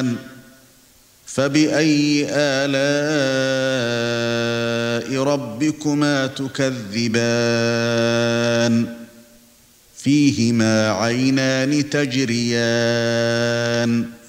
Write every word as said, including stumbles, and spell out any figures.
الرحمن فبأي آلاء ربكما تكذبان فيهما عينان تجريان